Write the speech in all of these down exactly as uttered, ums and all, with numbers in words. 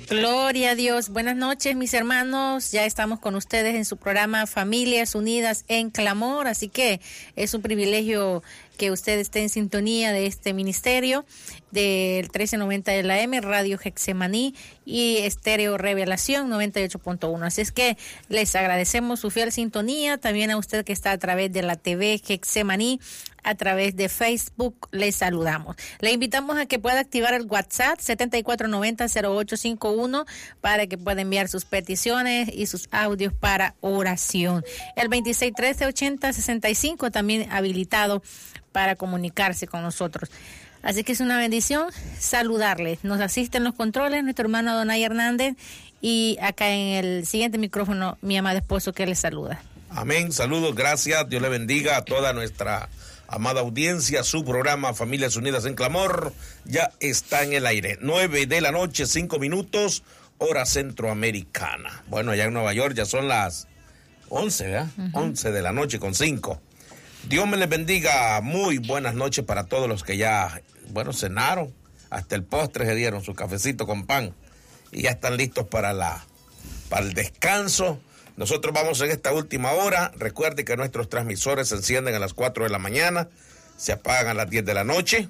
Gloria a Dios. Buenas noches, mis hermanos. Ya estamos con ustedes en su programa Familias Unidas en Clamor, así que es un privilegio que usted esté en sintonía de este ministerio del trece noventa de la M, Radio Getsemaní y Estéreo Revelación noventa y ocho punto uno. Así es que les agradecemos su fiel sintonía. También a usted que está a través de la T V Getsemaní, a través de Facebook, les saludamos. Le invitamos a que pueda activar el WhatsApp setenta y cuatro noventa cero ocho cincuenta y uno para que pueda enviar sus peticiones y sus audios para oración. El veintiséis trece ochenta sesenta y cinco también habilitado para comunicarse con nosotros. Así que es una bendición saludarles. Nos asisten los controles nuestro hermano Adonai Hernández y acá en el siguiente micrófono mi amado esposo que les saluda. Amén, saludos, gracias, Dios le bendiga a toda nuestra amada audiencia. Su programa Familias Unidas en Clamor ya está en el aire. Nueve de la noche, cinco minutos, hora centroamericana. Bueno, allá en Nueva York ya son las once, ¿verdad? Uh-huh. Once de la noche con cinco. Dios me les bendiga, muy buenas noches para todos los que ya, bueno, cenaron, hasta el postre se dieron su cafecito con pan y ya están listos para la, para el descanso. Nosotros vamos en esta última hora. Recuerde que nuestros transmisores se encienden a las cuatro de la mañana, se apagan a las diez de la noche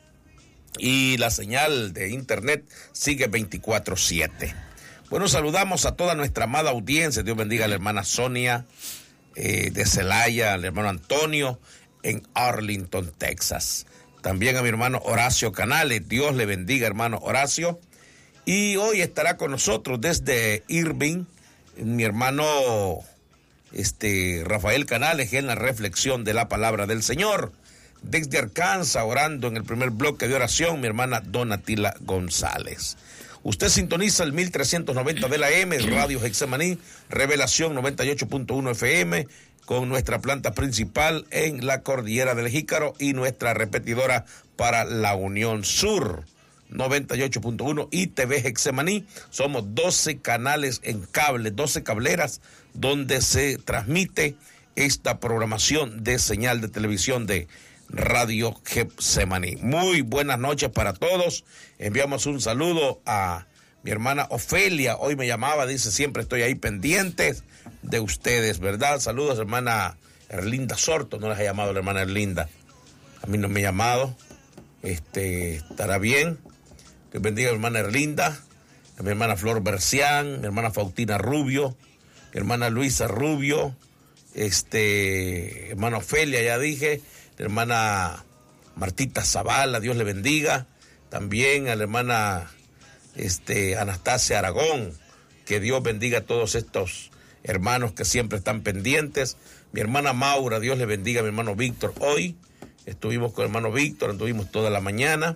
y la señal de internet sigue veinticuatro siete. Bueno, saludamos a toda nuestra amada audiencia. Dios bendiga a la hermana Sonia eh, de Celaya, al hermano Antonio en Arlington, Texas. También a mi hermano Horacio Canales. Dios le bendiga, hermano Horacio. Y hoy estará con nosotros desde Irving mi hermano este Rafael Canales en la reflexión de la palabra del Señor. Desde Arkansas, orando en el primer bloque de oración, mi hermana Donatila González. Usted sintoniza el mil trescientos noventa de la M, Radio Getsemaní, Revelación noventa y ocho punto uno F M, con nuestra planta principal en la Cordillera del Jícaro y nuestra repetidora para la Unión Sur. noventa y ocho punto uno y T V Getsemaní. Somos doce canales en cable, doce cableras donde se transmite esta programación de señal de televisión de Radio Getsemaní. Muy buenas noches para todos. Enviamos un saludo a mi hermana Ofelia. Hoy me llamaba, dice, siempre estoy ahí pendientes de ustedes, ¿verdad? Saludos, hermana Erlinda Sorto. No les ha llamado la hermana Erlinda. A mí no me ha llamado. Este, estará bien. Que bendiga a mi hermana Erlinda, a mi hermana Flor Bercián, mi hermana Faustina Rubio, mi hermana Luisa Rubio, este, hermana Ofelia, ya dije, mi hermana Martita Zavala, Dios le bendiga. También a la hermana este, Anastasia Aragón, que Dios bendiga a todos estos hermanos que siempre están pendientes. Mi hermana Maura, Dios le bendiga, a mi hermano Víctor. Hoy estuvimos con el hermano Víctor, estuvimos toda la mañana.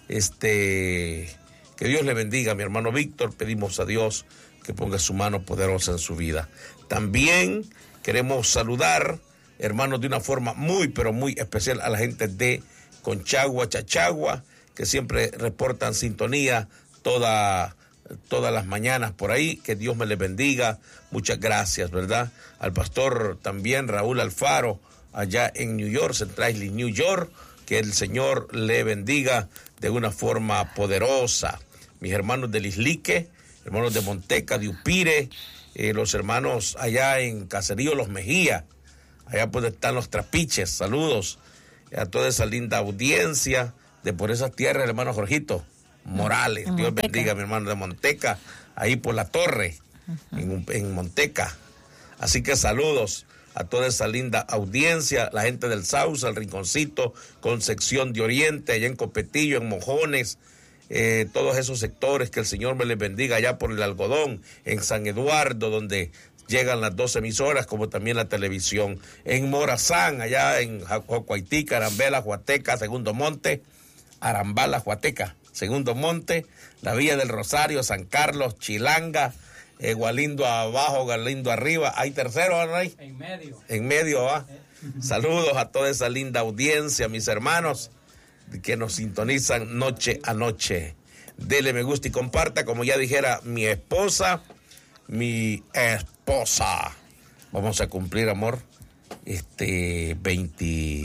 Este, que Dios le bendiga a mi hermano Víctor. Pedimos a Dios que ponga su mano poderosa en su vida. También queremos saludar, hermanos, de una forma muy, pero muy especial a la gente de Conchagua, Chachagua, que siempre reportan sintonía toda, todas las mañanas por ahí. Que Dios me les bendiga. Muchas gracias, ¿verdad? Al pastor también Raúl Alfaro, allá en New York, Central Island, New York. Que el Señor le bendiga de una forma poderosa. Mis hermanos del Islique, hermanos de Monteca, de Upire, eh, los hermanos allá en Caserío Los Mejía, allá pues están los Trapiches. Saludos a toda esa linda audiencia de por esas tierras, el hermano Jorgito Morales. En Dios Monteca. Bendiga a mi hermano de Monteca, ahí por la torre, uh-huh. en, en Monteca. Así que saludos a toda esa linda audiencia, la gente del Sauce, el Rinconcito, Concepción de Oriente, allá en Copetillo, en Mojones, eh, todos esos sectores, que el Señor me les bendiga allá por el Algodón, en San Eduardo, donde llegan las dos emisoras, como también la televisión, en Morazán, allá en Jocuaitica, Arambela, Huateca, Segundo Monte, Arambala, Huateca, Segundo Monte, la Villa del Rosario, San Carlos, Chilanga, Eh, Gualindo abajo, Galindo arriba. ¿Hay tercero, Rey? En medio. En medio, ¿va? Eh. Saludos a toda esa linda audiencia, mis hermanos, que nos sintonizan noche a noche. Dele me gusta y comparta, como ya dijera mi esposa, mi esposa. Vamos a cumplir, amor, este,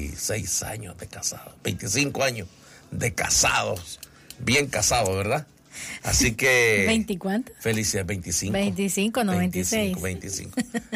veintiséis años de casados, veinticinco años de casados, bien casados, ¿verdad? Así que... ¿veinte cuánto? Felicidades, veinticinco. veinticinco, no veintiséis. veinticinco.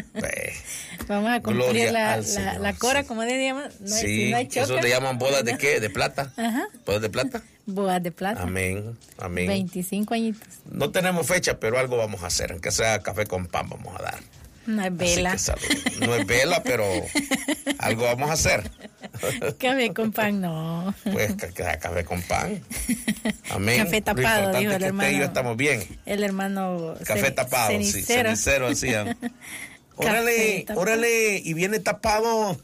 Vamos a cumplir la, la, Señor, la cora, sí. Como diríamos. No hay, sí, si no hay eso le llaman bodas de qué, de plata. Ajá. ¿Bodas de plata? Bodas de plata. Amén, amén. veinticinco añitos. No tenemos fecha, pero algo vamos a hacer, aunque sea café con pan vamos a dar. No es vela. No es vela, pero algo vamos a hacer. Café con pan, no. Pues café con pan. Amén. Café tapado, dijo el hermano. Usted y yo estamos bien. El hermano. Café cen, tapado, cenicero. sí. Cenicero decían. Órale, órale, y viene tapado.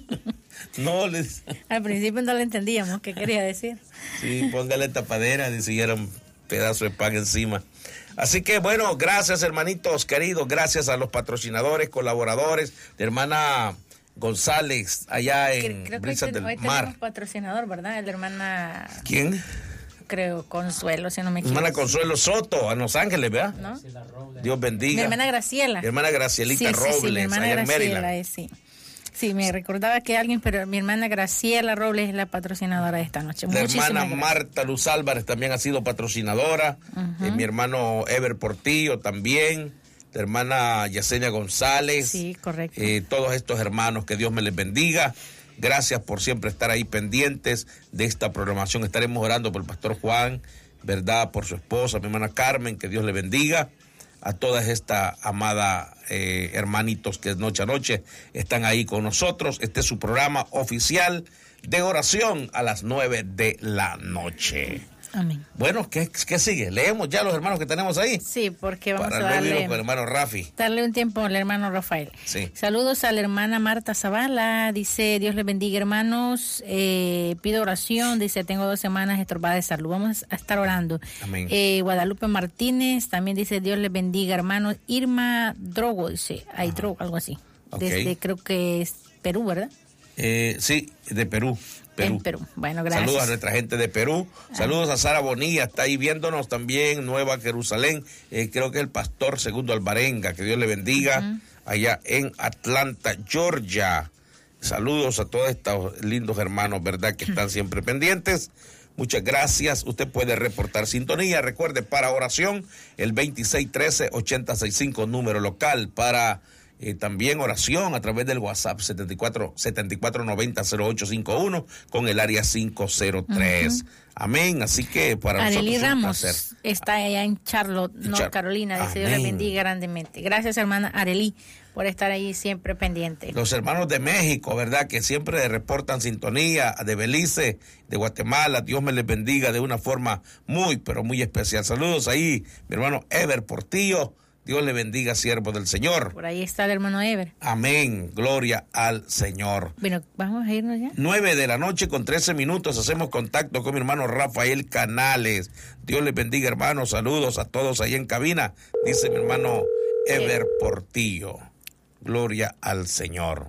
No, les... Al principio no le entendíamos qué quería decir. Sí, póngale tapadera, decía un pedazo de pan encima. Así que bueno, gracias hermanitos queridos, gracias a los patrocinadores, colaboradores, de hermana González, allá en Creo que Brisas hoy, del hoy Mar. tenemos patrocinador, ¿verdad? La hermana... ¿Quién? Creo, Consuelo, si no me equivoco. Hermana Consuelo Soto, a Los Ángeles, ¿verdad? ¿No? Dios bendiga. Mi hermana Graciela. Mi hermana Gracielita sí, Robles, sí, sí, mi hermana allá en Graciela, Maryland. es, sí. Sí, me recordaba que alguien, pero mi hermana Graciela Robles es la patrocinadora de esta noche. La Muchísimas hermana gracias. Marta Luz Álvarez también ha sido patrocinadora. Uh-huh. eh, mi hermano Ever Portillo también. La hermana Yesenia González. Sí, correcto. Eh, todos estos hermanos, que Dios me les bendiga. Gracias por siempre estar ahí pendientes de esta programación. Estaremos orando por el pastor Juan, ¿verdad? Por su esposa, mi hermana Carmen, que Dios le bendiga. A todas esta amada eh, hermanitos que noche a noche están ahí con nosotros. Este es su programa oficial de oración a las nueve de la noche. Amén. Bueno, ¿qué, qué sigue? ¿Leemos ya los hermanos que tenemos ahí? Sí, porque vamos Para a darle... con el hermano Rafi. Darle un tiempo al hermano Rafael. Sí. Saludos a la hermana Marta Zavala. Dice, Dios les bendiga, hermanos. Eh, pido oración. Dice, tengo dos semanas estorbadas de salud. Vamos a estar orando. Amén. Eh, Guadalupe Martínez también dice, Dios les bendiga, hermanos. Irma Drogo, dice, hay Drogo, algo así. Okay. Desde, creo que es Perú, ¿verdad? Eh, sí, de Perú. Perú. En Perú. Bueno, gracias. Saludos a nuestra gente de Perú. Saludos a Sara Bonilla, está ahí viéndonos también, Nueva Jerusalén. Eh, creo que el pastor Segundo Alvarenga, que Dios le bendiga, uh-huh. allá en Atlanta, Georgia. Saludos a todos estos lindos hermanos, ¿verdad? Que están siempre pendientes. Muchas gracias. Usted puede reportar sintonía. Recuerde, para oración, el veintiséis trece ochenta sesenta y cinco, número local. Para eh, también oración a través del WhatsApp setenta y cuatro noventa cero ocho cincuenta y uno con el área cinco cero tres. Uh-huh. Amén. Así que para Arely nosotros Ramos es un placer. Está allá en Charlotte, North Char- Carolina. Dice, Dios le bendiga grandemente. Gracias, hermana Arely, por estar ahí siempre pendiente. Los hermanos de México, ¿verdad? Que siempre reportan sintonía, de Belice, de Guatemala. Dios me les bendiga de una forma muy, pero muy especial. Saludos ahí, mi hermano Ever Portillo. Dios le bendiga, siervo del Señor. Por ahí está el hermano Ever. Amén. Gloria al Señor. Bueno, vamos a irnos ya. Nueve de la noche con trece minutos. Hacemos contacto con mi hermano Rafael Canales. Dios les bendiga, hermanos. Saludos a todos ahí en cabina. Dice mi hermano Ever Portillo. Gloria al Señor.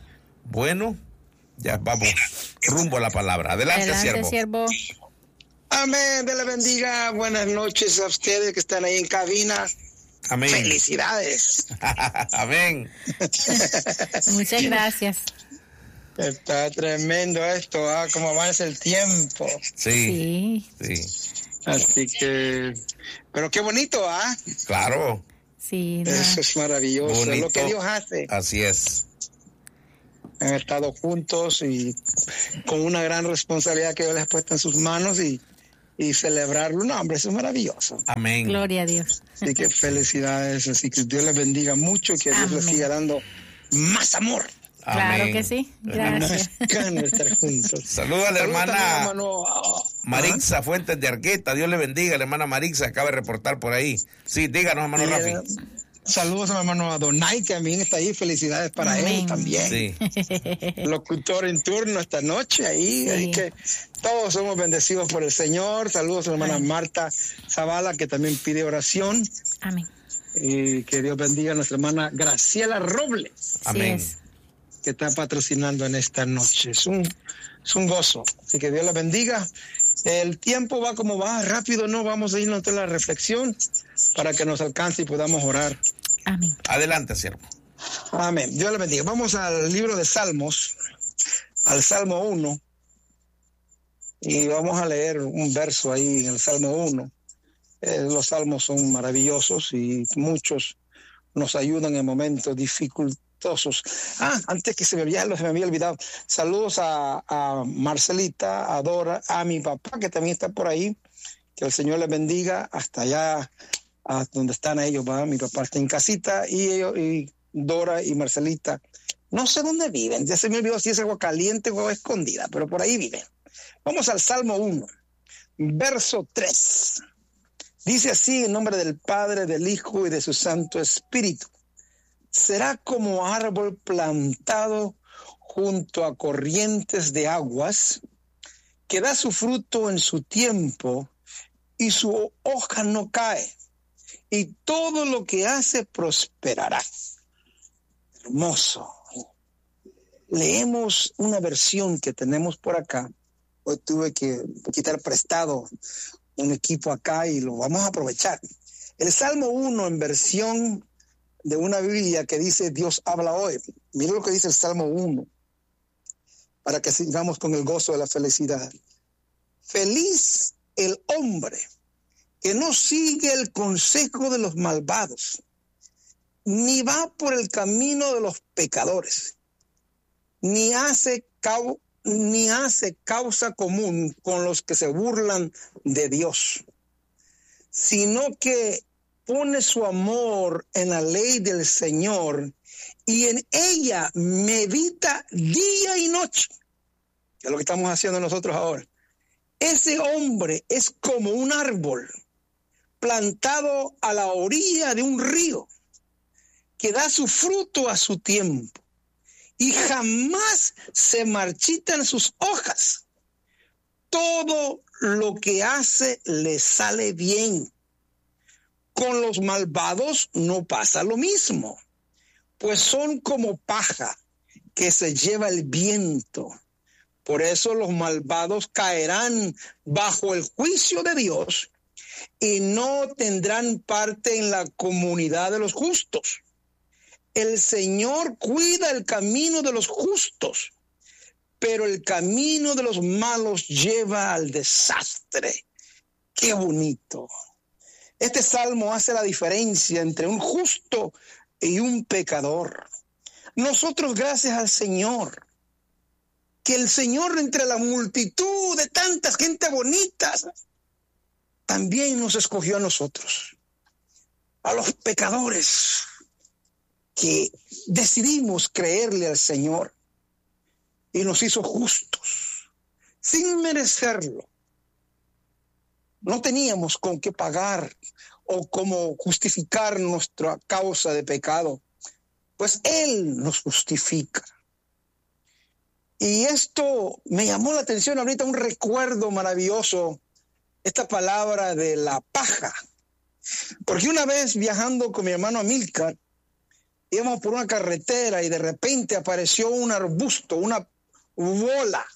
Bueno, ya vamos rumbo a la palabra. Adelante, Adelante siervo. siervo. Amén, Dios le bendiga. Buenas noches a ustedes que están ahí en cabina. Amén. Felicidades. Amén. Muchas gracias. Está tremendo esto, ¿ah? Cómo avanza el tiempo. Sí. Sí. Sí. Así que, pero qué bonito, ¿ah? Claro. Sí, no. Eso es maravilloso, Bonito. es lo que Dios hace. Así es. Han estado juntos y con una gran responsabilidad que Dios les ha puesto en sus manos y, y celebrarlo. No, hombre, eso es maravilloso. Amén. Gloria a Dios. Así que felicidades, así que Dios les bendiga mucho y que Dios Amén. les siga dando más amor. Claro Amén. que sí. Gracias. Bacano estar juntos. Saluda a la Saludos hermana también, hermano, ah, Marixa Fuentes de Argueta. Dios le bendiga. La hermana Marixa acaba de reportar por ahí. Sí, díganos, hermano y, Rafi. eh, Saludos a mi hermano Adonai, que también está ahí. Felicidades para Amén. él también. Sí. Locutor en turno esta noche ahí. Sí. Así que todos somos bendecidos por el Señor. Saludos a la hermana Amén. Marta Zavala, que también pide oración. Amén. Y que Dios bendiga a nuestra hermana Graciela Robles, Amén. Sí es. que está patrocinando en esta noche. Es un, es un gozo. Así que Dios la bendiga. El tiempo va como va, rápido, ¿no? Vamos a irnos a la reflexión para que nos alcance y podamos orar. Amén. Adelante, siervo. Amén. Dios le bendiga. Vamos al libro de Salmos, al Salmo uno, y vamos a leer un verso ahí en el Salmo uno. Eh, los salmos son maravillosos y muchos nos ayudan en momentos dificultosos. Ah, antes que se me había, se me había olvidado, saludos a, a Marcelita, a Dora, a mi papá que también está por ahí, que el Señor les bendiga hasta allá, a donde están ellos, ¿va? Mi papá está en casita y ellos, y Dora y Marcelita, no sé dónde viven, ya se me olvidó si es agua caliente o agua escondida, pero por ahí viven. Vamos al Salmo uno, verso tres. Dice así en nombre del Padre, del Hijo y de su Santo Espíritu. Será como árbol plantado junto a corrientes de aguas, que da su fruto en su tiempo y su hoja no cae, y todo lo que hace prosperará. Hermoso. Leemos una versión que tenemos por acá. Hoy tuve que quitar prestado un equipo acá y lo vamos a aprovechar. El Salmo uno en versión de una Biblia que dice Dios habla hoy. Mira lo que dice el Salmo uno, para que sigamos con el gozo de la felicidad. Feliz el hombre que no sigue el consejo de los malvados, ni va por el camino de los pecadores, ni hace cabo ni hace causa común con los que se burlan de Dios, sino que pone su amor en la ley del Señor y en ella medita día y noche, que es lo que estamos haciendo nosotros ahora. Ese hombre es como un árbol plantado a la orilla de un río, que da su fruto a su tiempo y jamás se marchitan sus hojas. Todo lo que hace le sale bien. Con los malvados no pasa lo mismo, pues son como paja que se lleva el viento. Por eso los malvados caerán bajo el juicio de Dios y no tendrán parte en la comunidad de los justos. El Señor cuida el camino de los justos, pero el camino de los malos lleva al desastre. ¡Qué bonito! Este salmo hace la diferencia entre un justo y un pecador. Nosotros, gracias al Señor, que el Señor entre la multitud de tantas gente bonitas, también nos escogió a nosotros, a los pecadores, que decidimos creerle al Señor y nos hizo justos, sin merecerlo. No teníamos con qué pagar o cómo justificar nuestra causa de pecado, pues Él nos justifica. Y esto me llamó la atención ahorita, un recuerdo maravilloso, esta palabra de la paja. Porque una vez viajando con mi hermano Amílcar, íbamos por una carretera y de repente apareció un arbusto, una bola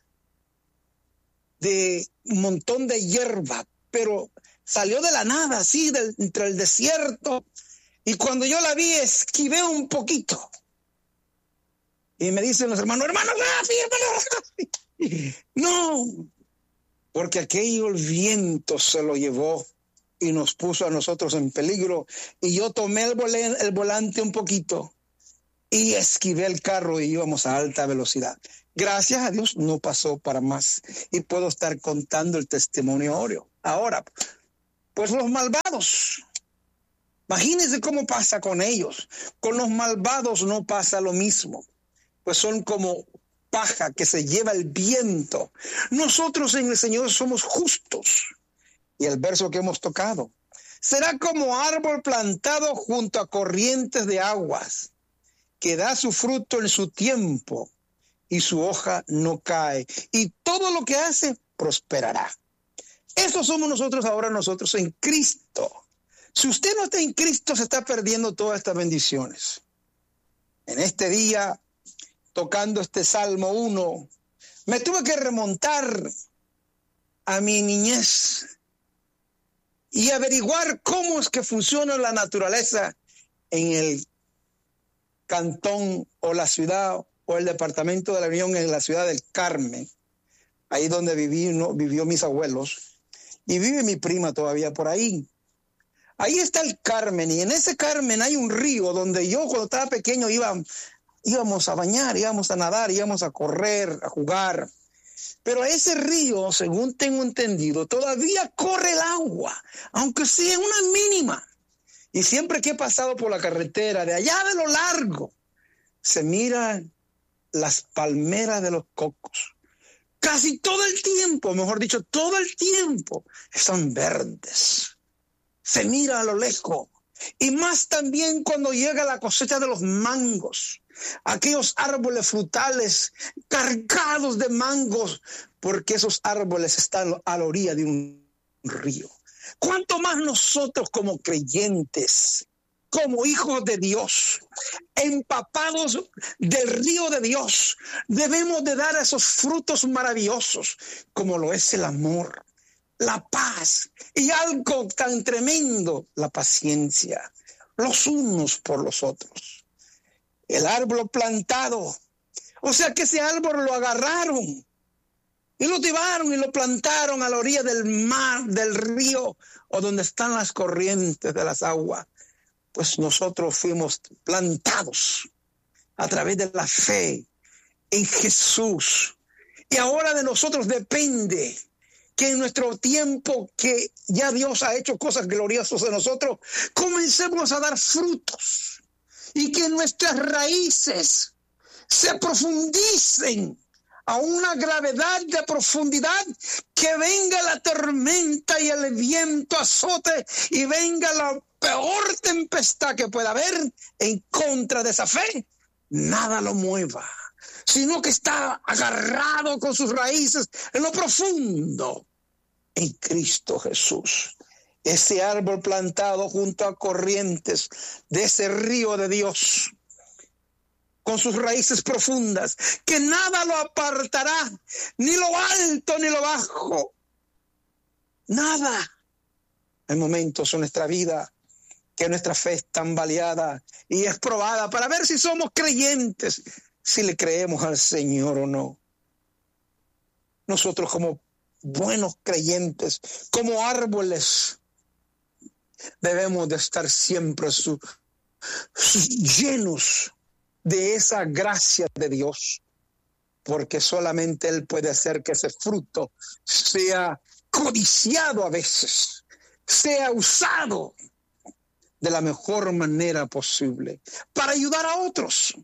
de un montón de hierba, pero salió de la nada, así, del, entre el desierto. Y cuando yo la vi, esquivé un poquito. Y me dicen los hermanos, hermano, Rafi, hermano Rafi. No, porque aquello el viento se lo llevó y nos puso a nosotros en peligro. Y yo tomé el, volen, el volante un poquito y esquivé el carro y íbamos a alta velocidad. Gracias a Dios no pasó para más y puedo estar contando el testimonio ahora. Ahora, pues los malvados, imagínense cómo pasa con ellos. Con los malvados no pasa lo mismo, pues son como paja que se lleva el viento. Nosotros en el Señor somos justos. Y el verso que hemos tocado, será como árbol plantado junto a corrientes de aguas, que da su fruto en su tiempo y su hoja no cae, y todo lo que hace prosperará. Eso somos nosotros ahora, nosotros en Cristo. Si usted no está en Cristo, se está perdiendo todas estas bendiciones. En este día, tocando este Salmo uno, me tuve que remontar a mi niñez y averiguar cómo es que funciona la naturaleza en el cantón o la ciudad o el departamento de la Unión en la ciudad del Carmen, ahí donde viví, ¿no? vivió mis abuelos. y vive mi prima todavía por ahí. Ahí está el Carmen, y en ese Carmen hay un río donde yo cuando estaba pequeño iba, íbamos a bañar, íbamos a nadar, íbamos a correr, a jugar. Pero ese río, según tengo entendido, todavía corre el agua, aunque sea una mínima. Y siempre que he pasado por la carretera, de allá de lo largo, se miran las palmeras de los cocos. Casi todo el tiempo, mejor dicho, todo el tiempo, están verdes. Se mira a lo lejos. Y más también cuando llega la cosecha de los mangos. Aquellos árboles frutales cargados de mangos, porque esos árboles están a la orilla de un río. ¿Cuánto más nosotros como creyentes, como hijos de Dios, empapados del río de Dios, debemos de dar esos frutos maravillosos, como lo es el amor, la paz y algo tan tremendo, la paciencia, los unos por los otros? El árbol plantado, o sea que ese árbol lo agarraron y lo llevaron y lo plantaron a la orilla del mar, del río, o donde están las corrientes de las aguas. Pues nosotros fuimos plantados a través de la fe en Jesús. Y ahora de nosotros depende que en nuestro tiempo que ya Dios ha hecho cosas gloriosas de nosotros, comencemos a dar frutos y que nuestras raíces se profundicen a una gravedad de profundidad, que venga la tormenta y el viento azote y venga la peor tempestad que pueda haber en contra de esa fe, nada lo mueva, sino que está agarrado con sus raíces en lo profundo en Cristo Jesús. Ese árbol plantado junto a corrientes de ese río de Dios, con sus raíces profundas, que nada lo apartará, ni lo alto ni lo bajo, nada. Hay momentos en nuestra vida que nuestra fe es tambaleada y es probada para ver si somos creyentes, si le creemos al Señor o no. Nosotros como buenos creyentes, como árboles, debemos de estar siempre su, su, llenos de esa gracia de Dios, porque solamente Él puede hacer que ese fruto sea codiciado a veces, sea usado de la mejor manera posible para ayudar a otros.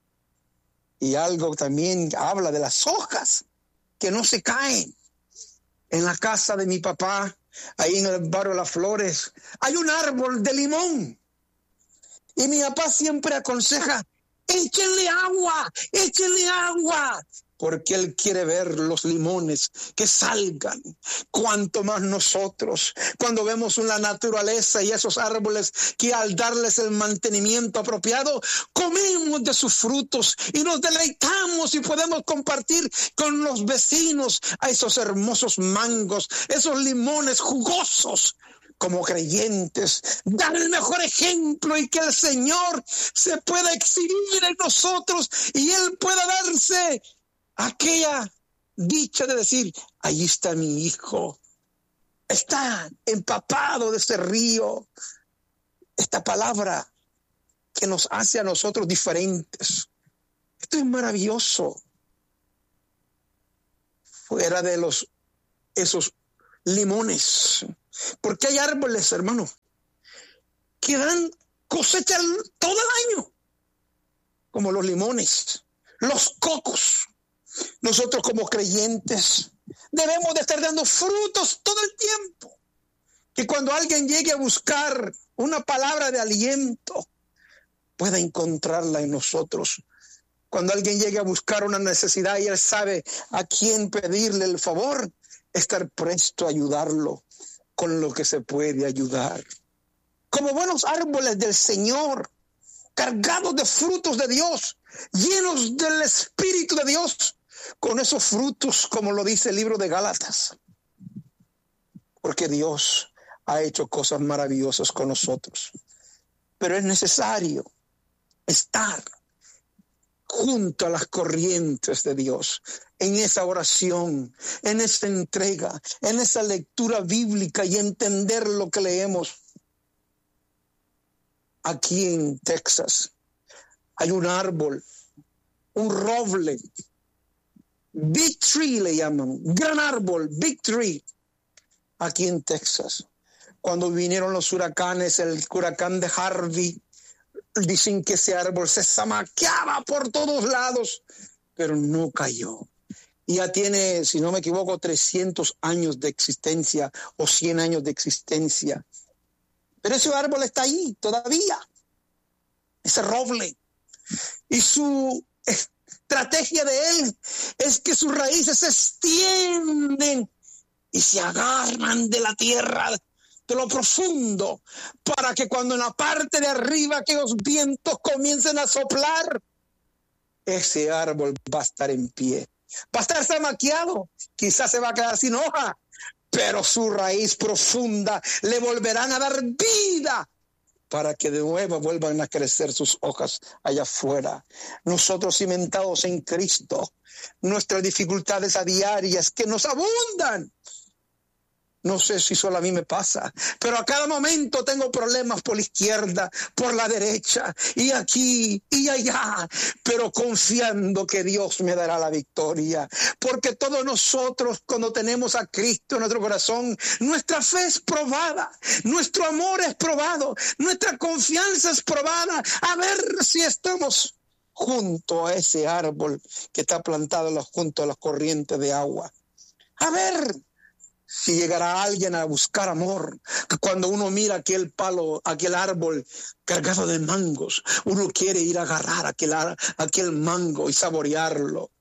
Y algo también habla de las hojas que no se caen. En la casa de mi papá, ahí en el barrio Las Flores, hay un árbol de limón. Y mi papá siempre aconseja: échenle agua, échenle agua, porque Él quiere ver los limones que salgan. Cuanto más nosotros, cuando vemos la naturaleza y esos árboles que al darles el mantenimiento apropiado, comemos de sus frutos y nos deleitamos y podemos compartir con los vecinos a esos hermosos mangos, esos limones jugosos. Como creyentes, dar el mejor ejemplo y que el Señor se pueda exhibir en nosotros y Él pueda darse aquella dicha de decir: allí está mi hijo, está empapado de ese río. Esta palabra que nos hace a nosotros diferentes. Esto es maravilloso. Fuera de los esos limones, porque hay árboles, hermano, que dan cosecha todo el año, como los limones, los cocos. Nosotros como creyentes debemos de estar dando frutos todo el tiempo, que cuando alguien llegue a buscar una palabra de aliento, pueda encontrarla en nosotros. Cuando alguien llegue a buscar una necesidad y él sabe a quién pedirle el favor, estar presto a ayudarlo con lo que se puede ayudar. Como buenos árboles del Señor, cargados de frutos de Dios, llenos del Espíritu de Dios, con esos frutos, como lo dice el libro de Gálatas. Porque Dios ha hecho cosas maravillosas con nosotros. Pero es necesario estar junto a las corrientes de Dios, en esa oración, en esa entrega, en esa lectura bíblica y entender lo que leemos. Aquí en Texas hay un árbol, un roble, Big Tree le llaman, gran árbol, Big Tree, aquí en Texas. Cuando vinieron los huracanes, el huracán de Harvey, dicen que ese árbol se zamaqueaba por todos lados, pero no cayó. Y ya tiene, si no me equivoco, trescientos años de existencia o cien años de existencia. Pero ese árbol está ahí todavía, ese roble. Y su estrategia de él es que sus raíces se extienden y se agarran de la tierra, de lo profundo, para que cuando en la parte de arriba aquellos vientos comiencen a soplar, ese árbol va a estar en pie. Va a estar zamaqueado, quizás se va a quedar sin hoja, pero su raíz profunda le volverán a dar vida para que de nuevo vuelvan a crecer sus hojas allá afuera. Nosotros cimentados en Cristo, nuestras dificultades a diarias que nos abundan. No sé si solo a mí me pasa, pero a cada momento tengo problemas por la izquierda, por la derecha, y aquí y allá, pero confiando que Dios me dará la victoria. Porque todos nosotros, cuando tenemos a Cristo en nuestro corazón, nuestra fe es probada, nuestro amor es probado, nuestra confianza es probada, a ver si estamos junto a ese árbol que está plantado junto a las corrientes de agua. A ver si llegará alguien a buscar amor. Cuando uno mira aquel palo, aquel árbol cargado de mangos, uno quiere ir a agarrar aquel, aquel mango y saborearlo.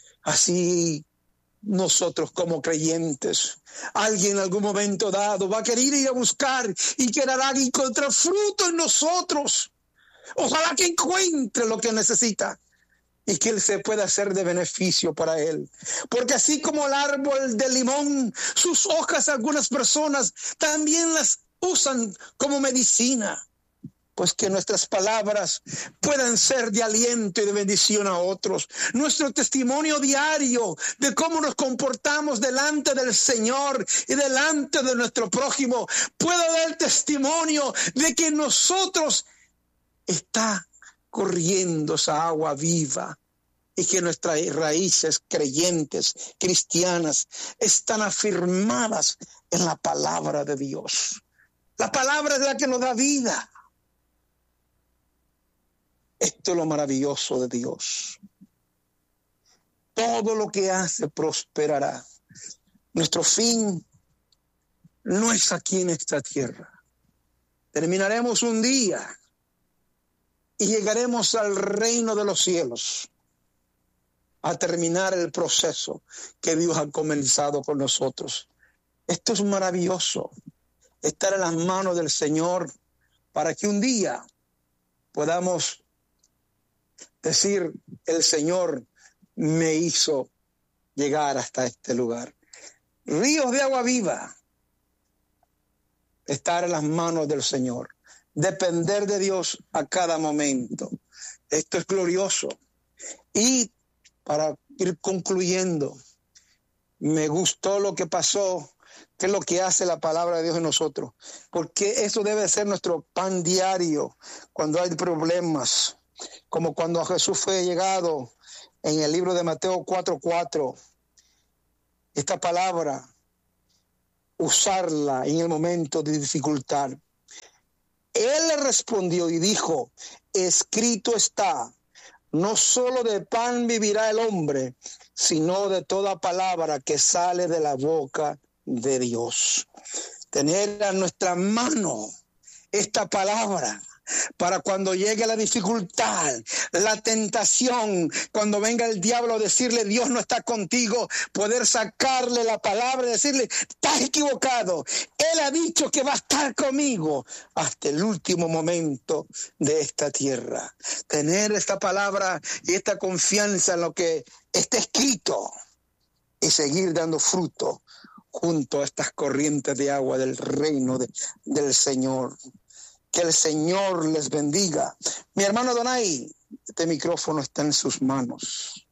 Así nosotros como creyentes, alguien en algún momento dado va a querer ir a buscar y querrá encontrar fruto en nosotros. Ojalá que encuentre lo que necesita y que él se pueda hacer de beneficio para él. Porque así como el árbol de limón, sus hojas algunas personas también las usan como medicina. Pues que nuestras palabras puedan ser de aliento y de bendición a otros. Nuestro testimonio diario de cómo nos comportamos delante del Señor y delante de nuestro prójimo pueda dar testimonio de que nosotros está corriendo esa agua viva y que nuestras raíces creyentes, cristianas, están afirmadas en la palabra de Dios. La palabra es la que nos da vida. Esto es lo maravilloso de Dios. Todo lo que hace prosperará. Nuestro fin no es aquí en esta tierra. Terminaremos un día y llegaremos al reino de los cielos a terminar el proceso que Dios ha comenzado con nosotros. Esto es maravilloso, estar en las manos del Señor para que un día podamos decir, el Señor me hizo llegar hasta este lugar. Ríos de agua viva, estar en las manos del Señor. Depender de Dios a cada momento. Esto es glorioso. Y para ir concluyendo, me gustó lo que pasó, que es lo que hace la palabra de Dios en nosotros, porque eso debe ser nuestro pan diario cuando hay problemas, como cuando Jesús fue llegado en el libro de Mateo cuatro cuatro. Esta palabra, usarla en el momento de dificultad. Él le respondió y dijo, escrito está, no solo de pan vivirá el hombre, sino de toda palabra que sale de la boca de Dios. Tener a nuestra mano esta palabra para cuando llegue la dificultad, la tentación, cuando venga el diablo a decirle Dios no está contigo, poder sacarle la palabra y decirle, estás equivocado, Él ha dicho que va a estar conmigo hasta el último momento de esta tierra. Tener esta palabra y esta confianza en lo que está escrito y seguir dando fruto junto a estas corrientes de agua del reino de, del Señor. Que el Señor les bendiga. Mi hermano Donay, Este micrófono está en sus manos.